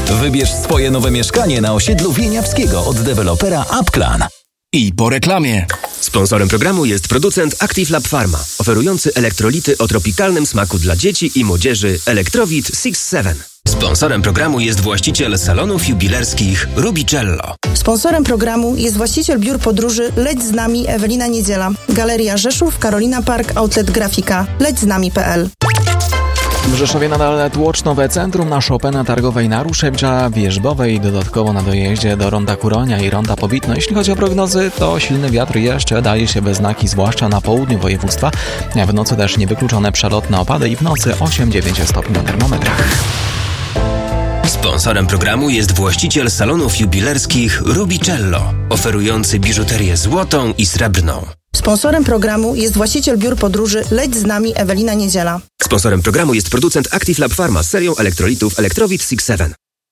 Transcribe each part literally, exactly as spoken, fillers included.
Wybierz swoje nowe mieszkanie na osiedlu Wieniawskiego od dewelopera Applan. I po reklamie. Sponsorem programu jest producent Active Lab Pharma, oferujący elektrolity o tropikalnym smaku dla dzieci i młodzieży Electrowit six seven. Sponsorem programu jest właściciel salonów jubilerskich Rubicello. Sponsorem programu jest właściciel biur podróży Leć z nami Ewelina Niedziela. Galeria Rzeszów, Carolina Park, Outlet Grafika. leć z nami kropka p l. W Rzeszowie nadal tłocz nowe centrum na Chopina Targowej na Ruszewicza Wierzbowej, dodatkowo na dojeździe do Ronda Kuronia i Ronda Powitno. Jeśli chodzi o prognozy, to silny wiatr jeszcze daje się we znaki, zwłaszcza na południu województwa. W nocy też niewykluczone przelotne opady i w nocy osiem do dziewięciu stopni na termometrach. Sponsorem programu jest właściciel salonów jubilerskich Rubicello, oferujący biżuterię złotą i srebrną. Sponsorem programu jest właściciel biur podróży Leć z nami Ewelina Niedziela. Sponsorem programu jest producent Active Lab Pharma z serią elektrolitów Electrowit six seven.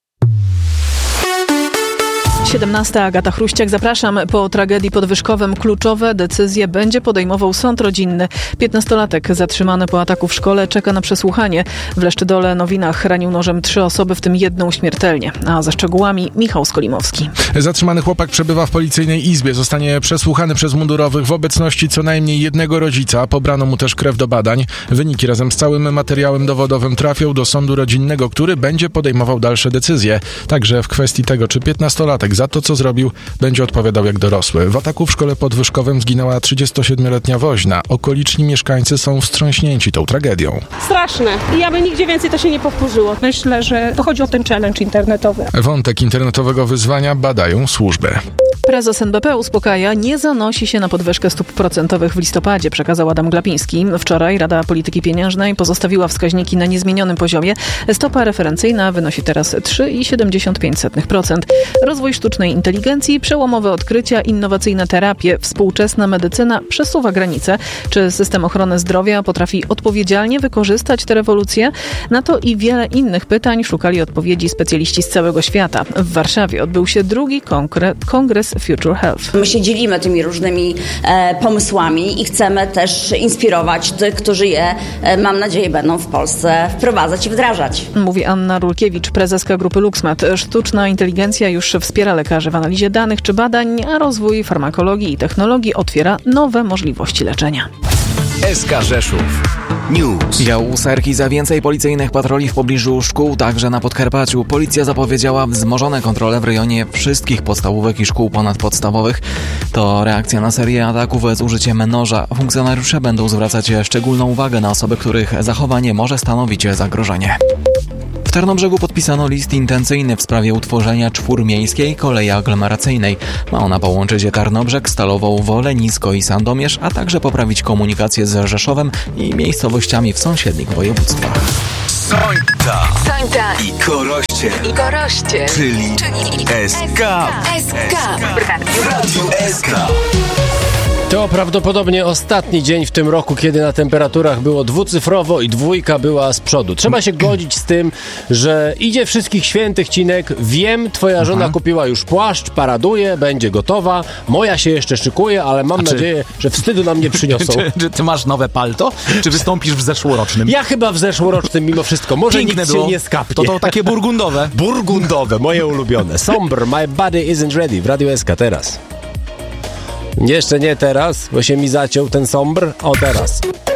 siedemnasta Agata Chruściak, zapraszam. Po tragedii podwyżkowym kluczowe decyzje będzie podejmował sąd rodzinny. piętnastolatek zatrzymany po ataku w szkole czeka na przesłuchanie. W Leszczydole Nowinach ranił nożem trzy osoby, w tym jedną śmiertelnie. A ze szczegółami Michał Skolimowski. Zatrzymany chłopak przebywa w policyjnej izbie. Zostanie przesłuchany przez mundurowych w obecności co najmniej jednego rodzica. Pobrano mu też krew do badań. Wyniki razem z całym materiałem dowodowym trafią do sądu rodzinnego, który będzie podejmował dalsze decyzje. Także w kwestii tego, czy piętnastolatek za to, co zrobił, będzie odpowiadał jak dorosły. W ataku w szkole podwyżkowym zginęła trzydziestosiedmioletnia woźna. Okoliczni mieszkańcy są wstrząśnięci tą tragedią. Straszne. I aby nigdzie więcej to się nie powtórzyło. Myślę, że to chodzi o ten challenge internetowy. Wątek internetowego wyzwania badają służby. Prezes N B P uspokaja, nie zanosi się na podwyżkę stóp procentowych w listopadzie, przekazał Adam Glapiński. Wczoraj Rada Polityki Pieniężnej pozostawiła wskaźniki na niezmienionym poziomie. Stopa referencyjna wynosi teraz trzy przecinek siedemdziesiąt pięć procent. Rozwój sztucznej inteligencji, przełomowe odkrycia, innowacyjne terapie, współczesna medycyna przesuwa granice. Czy system ochrony zdrowia potrafi odpowiedzialnie wykorzystać te rewolucje? Na to i wiele innych pytań szukali odpowiedzi specjaliści z całego świata. W Warszawie odbył się drugi kongre- kongres Future Health. My się dzielimy tymi różnymi e, pomysłami i chcemy też inspirować tych, którzy je, e, mam nadzieję, będą w Polsce wprowadzać i wdrażać. Mówi Anna Rulkiewicz, prezeska grupy LuxMed. Sztuczna inteligencja już wspiera lekarzy w analizie danych czy badań, a rozwój farmakologii i technologii otwiera nowe możliwości leczenia. S K Rzeszów News. Dział Serki za więcej policyjnych patroli w pobliżu szkół, także na Podkarpaciu. Policja zapowiedziała wzmożone kontrole w rejonie wszystkich podstawówek i szkół ponadpodstawowych. To reakcja na serię ataków z użyciem noża. Funkcjonariusze będą zwracać szczególną uwagę na osoby, których zachowanie może stanowić zagrożenie. W Tarnobrzegu podpisano list intencyjny w sprawie utworzenia czwórmiejskiej kolei aglomeracyjnej. Ma ona połączyć Tarnobrzeg, Stalową Wolę, Nisko i Sandomierz, a także poprawić komunikację z Rzeszowem i miejscowościami w sąsiednich województwach. Sońta. Sońta. I Koroście. I Koroście. Czyli, Czyli S K. S K. W Radiu S K. To prawdopodobnie ostatni dzień w tym roku, kiedy na temperaturach było dwucyfrowo i dwójka była z przodu. Trzeba się godzić z tym, że idzie wszystkich świętych, Cinek. Wiem, twoja żona Aha. kupiła już płaszcz, paraduje, będzie gotowa. Moja się jeszcze szykuje, ale mam czy... nadzieję, że wstydu nam nie przyniosą. czy, czy ty masz nowe palto? Czy wystąpisz w zeszłorocznym? Ja chyba w zeszłorocznym mimo wszystko. Może Piękne nikt było. się nie skapnie. To to takie burgundowe. Burgundowe, moje ulubione. Somber, my body isn't ready. W Radiu S K teraz. Jeszcze nie teraz, bo się mi zaciął ten sombr. O, teraz.